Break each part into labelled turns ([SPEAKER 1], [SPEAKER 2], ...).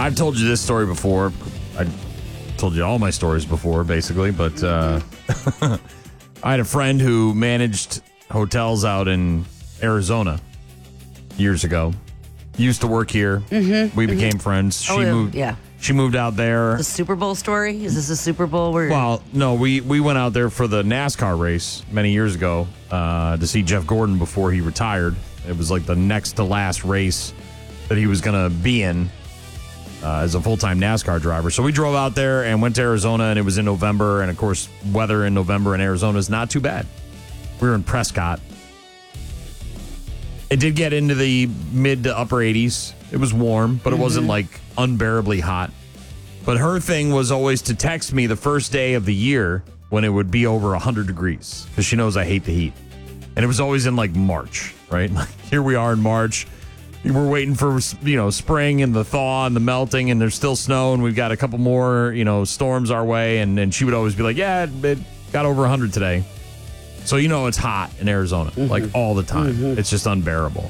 [SPEAKER 1] I've told you this story before. I told you all my stories before, basically, but I had a friend who managed hotels out in Arizona years ago. Used to work here. Mm-hmm, we became friends. She moved. Yeah. She moved out there.
[SPEAKER 2] The Super Bowl story? Is this a Super Bowl?
[SPEAKER 1] Well, no, we went out there for the NASCAR race many years ago to see Jeff Gordon before he retired. It was like the next to last race that he was going to be in as a full-time NASCAR driver. So we drove out there and went to Arizona, and it was in November. And, of course, weather in November in Arizona is not too bad. We were in Prescott. It did get into the mid to upper 80s. It was warm, but it wasn't like unbearably hot. But her thing was always to text me the first day of the year when it would be over 100 degrees because she knows I hate the heat. And it was always in like March, right? Like here we are in March. We're waiting for, spring and the thaw and the melting, and there's still snow, and we've got a couple more, storms our way. And she would always be like, yeah, it got over 100 today. So it's hot in Arizona, like all the time. It's just unbearable.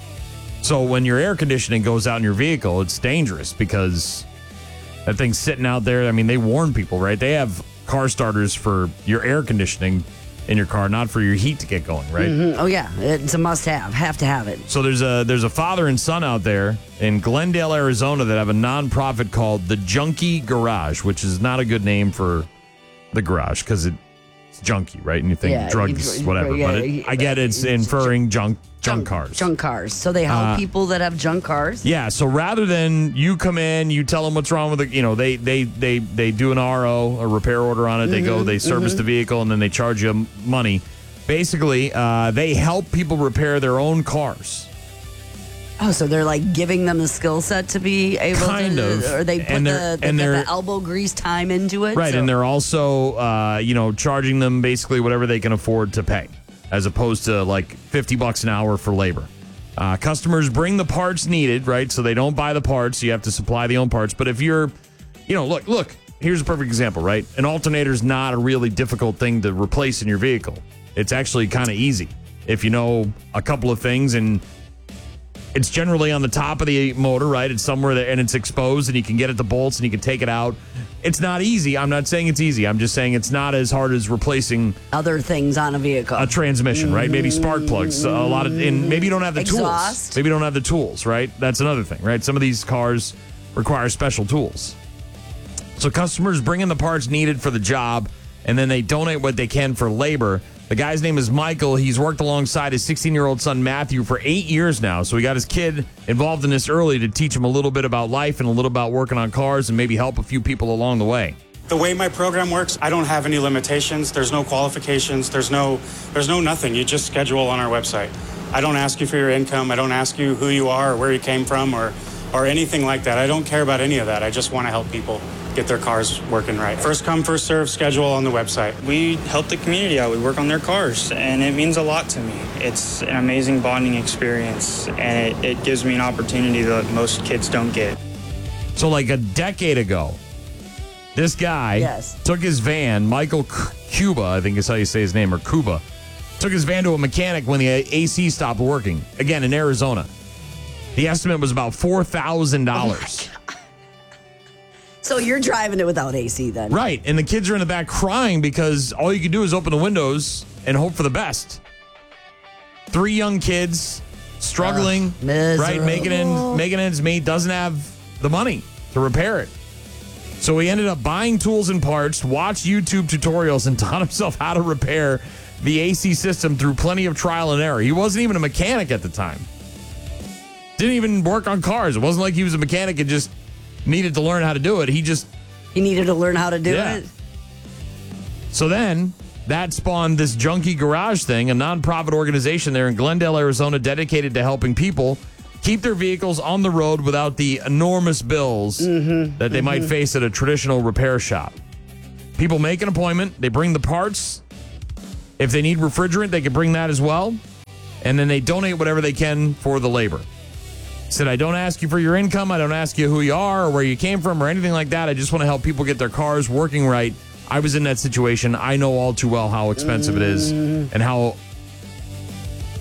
[SPEAKER 1] So when your air conditioning goes out in your vehicle, it's dangerous because that thing's sitting out there. I mean, they warn people, right? They have car starters for your air conditioning in your car, not for your heat to get going, right?
[SPEAKER 2] Oh, yeah. It's a must-have. Have to have it.
[SPEAKER 1] So there's a father and son out there in Glendale, Arizona that have a nonprofit called the Junkie Garage, which is not a good name for the garage because it's junky, right? And you think drugs, whatever.
[SPEAKER 2] Yeah,
[SPEAKER 1] but I get it's inferring junk cars.
[SPEAKER 2] Junk cars. So they help people that have junk cars?
[SPEAKER 1] Yeah, so rather than you come in, you tell them what's wrong with it, they do an RO, a repair order on it. They go, they service the vehicle, and then they charge you money. Basically, they help people repair their own cars.
[SPEAKER 2] Oh, so they're like giving them the skill set to be able to, or they put the elbow grease time into it.
[SPEAKER 1] Right, and they're also, charging them basically whatever they can afford to pay, as opposed to like $50 an hour for labor. Customers bring the parts needed, right? So they don't buy the parts. You have to supply the own parts. But if you're, look, here's a perfect example, right? An alternator's not a really difficult thing to replace in your vehicle. It's actually kind of easy if you know a couple of things, and it's generally on the top of the motor, right? It's somewhere there, and it's exposed, and you can get at the bolts, and you can take it out. It's not easy. I'm not saying it's easy. I'm just saying it's not as hard as replacing
[SPEAKER 2] other things on a vehicle.
[SPEAKER 1] A transmission, right? Maybe spark plugs. And maybe you don't have the
[SPEAKER 2] exhaust.
[SPEAKER 1] tools. Maybe you don't have the tools, right? That's another thing, right? Some of these cars require special tools. So customers bring in the parts needed for the job, and then they donate what they can for labor. The guy's name is Michael. He's worked alongside his 16-year-old son, Matthew, for 8 years now. So he got his kid involved in this early to teach him a little bit about life and a little about working on cars and maybe help a few people along the way.
[SPEAKER 3] The way my program works, I don't have any limitations. There's no qualifications. There's no nothing. You just schedule on our website. I don't ask you for your income. I don't ask you who you are or where you came from or anything like that. I don't care about any of that. I just want to help people get their cars working right. First come, first serve schedule on the website.
[SPEAKER 4] We help the community out. We work on their cars, and it means a lot to me. It's an amazing bonding experience, and it gives me an opportunity that most kids don't get.
[SPEAKER 1] So like a decade ago, this guy took his van, Michael Cuba, I think is how you say his name, or Cuba, took his van to a mechanic when the AC stopped working, again in Arizona. The estimate was about $4,000.
[SPEAKER 2] So you're driving it without AC then?
[SPEAKER 1] Right. And the kids are in the back crying because all you can do is open the windows and hope for the best. 3 young kids struggling, right? Making ends meet, doesn't have the money to repair it. So he ended up buying tools and parts, watched YouTube tutorials, and taught himself how to repair the AC system through plenty of trial and error. He wasn't even a mechanic at the time. Didn't even work on cars. It wasn't like he was a mechanic and just needed to learn how to do it. He
[SPEAKER 2] needed to learn how to do it.
[SPEAKER 1] So then that spawned this Junkie Garage thing, a nonprofit organization there in Glendale, Arizona, dedicated to helping people keep their vehicles on the road without the enormous bills that they might face at a traditional repair shop. People make an appointment. They bring the parts. If they need refrigerant, they can bring that as well. And then they donate whatever they can for the labor. Said, I don't ask you for your income. I don't ask you who you are or where you came from or anything like that. I just want to help people get their cars working right. I was in that situation. I know all too well how expensive it is and how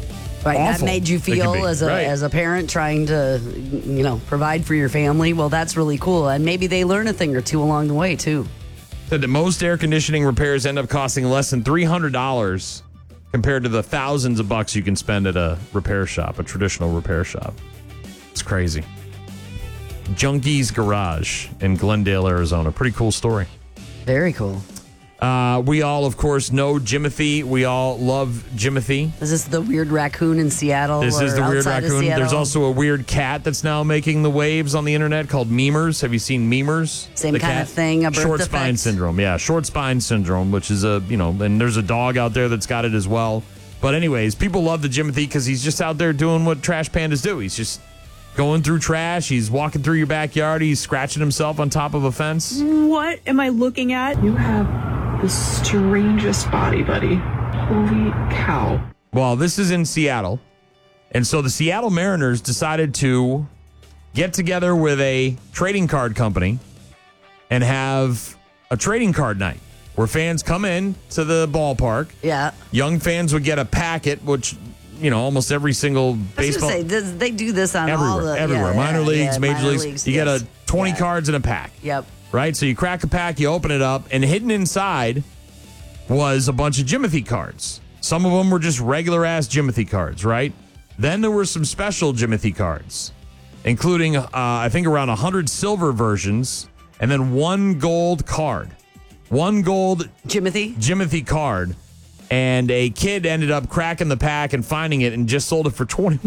[SPEAKER 2] Right,
[SPEAKER 1] awful
[SPEAKER 2] that made you feel as a parent trying to, provide for your family. Well, that's really cool. And maybe they learn a thing or two along the way, too.
[SPEAKER 1] Said that most air conditioning repairs end up costing less than $300 compared to the thousands of bucks you can spend at a repair shop, a traditional repair shop. It's crazy. Junkie's Garage in Glendale, Arizona. Pretty cool story.
[SPEAKER 2] Very cool.
[SPEAKER 1] We all, of course, know Jimothy. We all love Jimothy.
[SPEAKER 2] Is this the weird raccoon in Seattle?
[SPEAKER 1] This is the weird raccoon. There's also a weird cat that's now making the waves on the internet called Memers. Have you seen Memers?
[SPEAKER 2] Same kind of thing, a birth
[SPEAKER 1] short
[SPEAKER 2] defect?
[SPEAKER 1] spine syndrome. Yeah, short spine syndrome, which is and there's a dog out there that's got it as well. But anyways, people love the Jimothy because he's just out there doing what trash pandas do. He's just going through trash. He's walking through your backyard. He's scratching himself on top of a fence.
[SPEAKER 5] What am I looking at?
[SPEAKER 6] You have the strangest body, buddy. Holy cow.
[SPEAKER 1] Well, this is in Seattle. And so the Seattle Mariners decided to get together with a trading card company and have a trading card night where fans come in to the ballpark.
[SPEAKER 2] Yeah.
[SPEAKER 1] Young fans would get a packet, which, almost every single baseball.
[SPEAKER 2] I was gonna say, they do this on
[SPEAKER 1] everywhere. Everywhere. Minor leagues, major leagues. You get 20 cards in a pack.
[SPEAKER 2] Yep.
[SPEAKER 1] Right? So you crack a pack, you open it up, and hidden inside was a bunch of Jimothy cards. Some of them were just regular-ass Jimothy cards, right? Then there were some special Jimothy cards, including, I think, around 100 silver versions, and then one gold card. One gold Jimothy card. And a kid ended up cracking the pack and finding it and just sold it for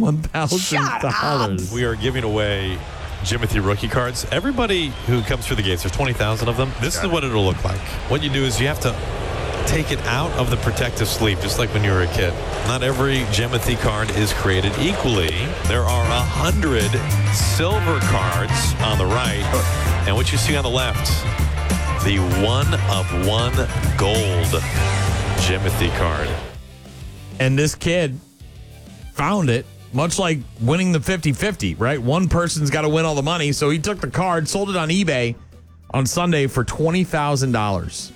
[SPEAKER 1] $21,000.
[SPEAKER 7] We are giving away Jimothy rookie cards. Everybody who comes through the gates, there's 20,000 of them. This is what it'll look like. What you do is you have to take it out of the protective sleeve, just like when you were a kid. Not every Jimothy card is created equally. There are 100 silver cards on the right, and what you see on the left, the 1-of-1 gold Jimothy card.
[SPEAKER 1] And this kid found it. Much like winning the 50-50, right? One person's got to win all the money. So he took the card, sold it on eBay on Sunday for $20,000.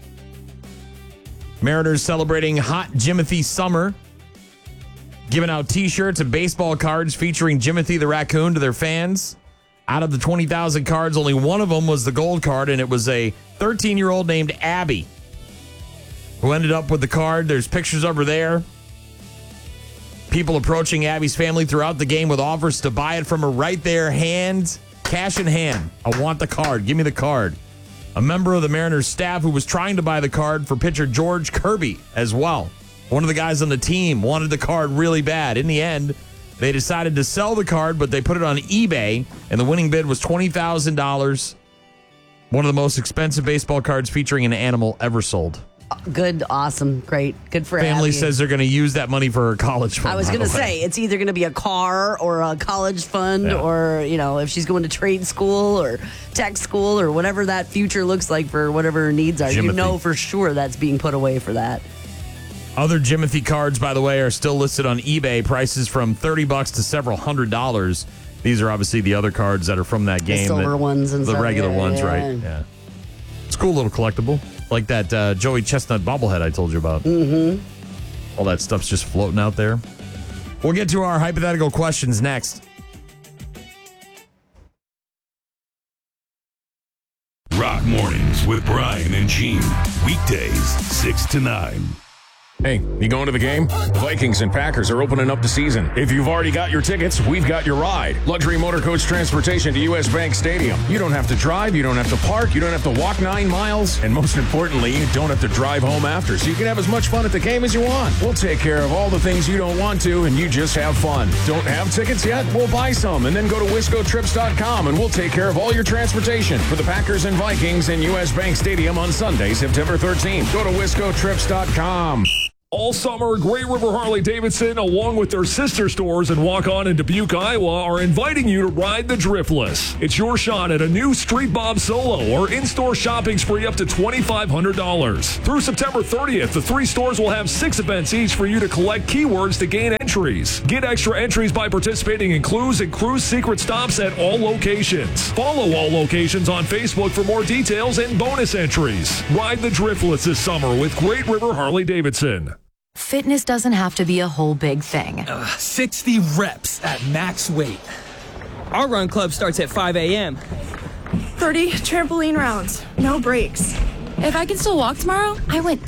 [SPEAKER 1] Mariners celebrating Hot Jimothy Summer, giving out T-shirts and baseball cards featuring Jimothy the raccoon to their fans. Out of the 20,000 cards, only one of them was the gold card, and it was a 13-year-old named Abby who ended up with the card. There's pictures of her there. People approaching Abby's family throughout the game with offers to buy it from her right there, cash in hand. I want the card. Give me the card. A member of the Mariners staff who was trying to buy the card for pitcher George Kirby as well. One of the guys on the team wanted the card really bad. In the end, they decided to sell the card, but they put it on eBay, and the winning bid was $20,000. One of the most expensive baseball cards featuring an animal ever sold.
[SPEAKER 2] Good, awesome, great. Good for
[SPEAKER 1] Family
[SPEAKER 2] Abby.
[SPEAKER 1] says they're going to use that money for her college fund.
[SPEAKER 2] I was going to say, it's either going to be a car or a college fund or, if she's going to trade school or tech school or whatever that future looks like for whatever her needs are.
[SPEAKER 1] Jimothy.
[SPEAKER 2] You know for sure that's being put away for that.
[SPEAKER 1] Other Jimothy cards, by the way, are still listed on eBay. Prices from $30 to several $100s. These are obviously the other cards that are from that game.
[SPEAKER 2] The silver ones and
[SPEAKER 1] the
[SPEAKER 2] stuff.
[SPEAKER 1] regular ones,
[SPEAKER 2] yeah.
[SPEAKER 1] right? Yeah. It's a cool little collectible. Like that Joey Chestnut bobblehead I told you about.
[SPEAKER 2] Mm-hmm.
[SPEAKER 1] All that stuff's just floating out there. We'll get to our hypothetical questions next.
[SPEAKER 8] Rock Mornings with Brian and Gene. Weekdays, 6 to 9.
[SPEAKER 9] Hey, you going to the game? The Vikings and Packers are opening up the season. If you've already got your tickets, we've got your ride. Luxury motor coach transportation to US Bank Stadium. You don't have to drive, you don't have to park, you don't have to walk 9 miles, and most importantly, you don't have to drive home after, so you can have as much fun at the game as you want. We'll take care of all the things you don't want to, and you just have fun. Don't have tickets yet? We'll buy some, and then go to wiscotrips.com, and we'll take care of all your transportation for the Packers and Vikings in US Bank Stadium on Sunday, September 13th. Go to wiscotrips.com.
[SPEAKER 10] All summer, Great River Harley-Davidson, along with their sister stores in Walk-On and Dubuque, Iowa, are inviting you to ride the Driftless. It's your shot at a new Street Bob Solo or in-store shopping spree up to $2,500. Through September 30th, the 3 stores will have 6 events each for you to collect keywords to gain entries. Get extra entries by participating in Clues and Cruise Secret Stops at all locations. Follow all locations on Facebook for more details and bonus entries. Ride the Driftless this summer with Great River Harley-Davidson.
[SPEAKER 11] Fitness doesn't have to be a whole big thing.
[SPEAKER 12] 60 reps at max weight. Our run club starts at 5 a.m.
[SPEAKER 5] 30 trampoline rounds, no breaks.
[SPEAKER 11] If I can still walk tomorrow, I went